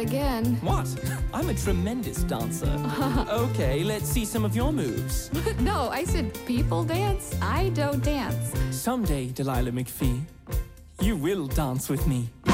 again. What? I'm a tremendous dancer. Okay, let's see some of your moves. No, I said people dance. I don't dance. Someday, Delilah McPhee, you will dance with me.